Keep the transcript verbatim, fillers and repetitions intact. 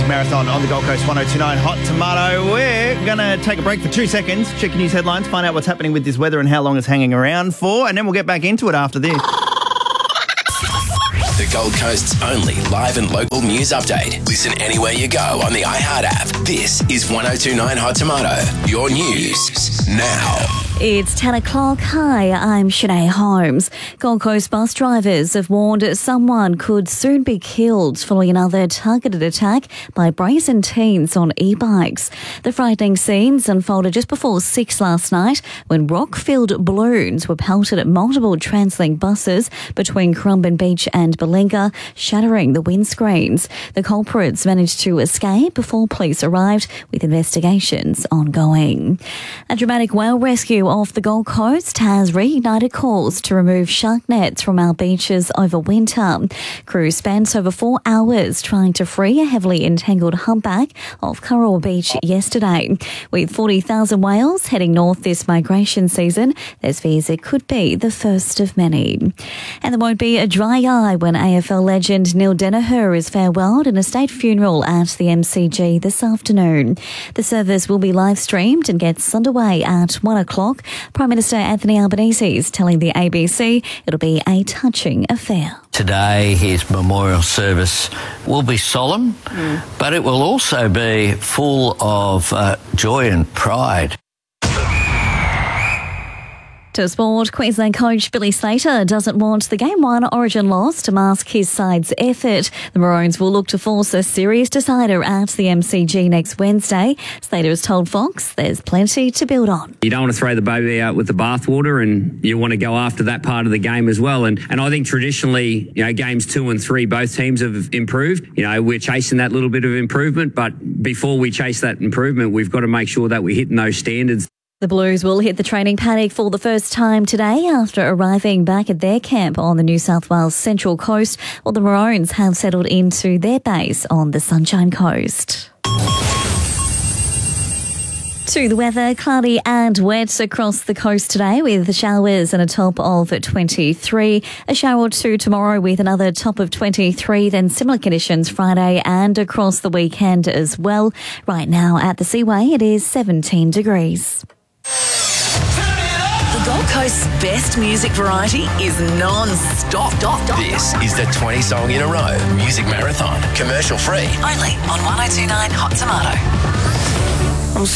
Marathon on the Gold Coast one oh two point nine Hot Tomato. We're going to take a break for two seconds, check your news headlines, find out what's happening with this weather and how long it's hanging around for, and then we'll get back into it after this. The Gold Coast's only live and local news update. Listen anywhere you go on the iHeart app. This is one oh two point nine Hot Tomato. Your news now. It's ten o'clock. Hi, I'm Shanae Holmes. Gold Coast bus drivers have warned someone could soon be killed following another targeted attack by brazen teens on e-bikes. The frightening scenes unfolded just before six last night when rock-filled balloons were pelted at multiple TransLink buses between Currumbin Beach and Balinga, shattering the windscreens. The culprits managed to escape before police arrived, with investigations ongoing. A dramatic whale rescue off the Gold Coast has reignited calls to remove shark nets from our beaches over winter. Crews spent over four hours trying to free a heavily entangled humpback off Currawong Beach yesterday. With forty thousand whales heading north this migration season, there's fears it could be the first of many. And there won't be a dry eye when A F L legend Neil Daniher is farewelled in a state funeral at the M C G this afternoon. The service will be live streamed and gets underway at one o'clock. Prime Minister Anthony Albanese is telling the A B C it'll be a touching affair. Today, his memorial service will be solemn, mm. but it will also be full of uh, joy and pride. To sport, Queensland coach Billy Slater doesn't want the Game one Origin loss to mask his side's effort. The Maroons will look to force a serious decider at the M C G next Wednesday. Slater has told Fox there's plenty to build on. You don't want to throw the baby out with the bathwater, and you want to go after that part of the game as well. And and I think traditionally, you know, games two and three, both teams have improved. You know, we're chasing that little bit of improvement, but before we chase that improvement, we've got to make sure that we're hitting those standards. The Blues will hit the training paddock for the first time today after arriving back at their camp on the New South Wales Central Coast, while the Maroons have settled into their base on the Sunshine Coast. To the weather, cloudy and wet across the coast today with showers and a top of twenty-three. A shower or two tomorrow with another top of twenty-three. Then similar conditions Friday and across the weekend as well. Right now at the Seaway, it is seventeen degrees. The Gold Coast's best music variety is non-stop. This is the twenty song in a row music marathon, commercial free. Only on one oh two point nine Hot Tomato.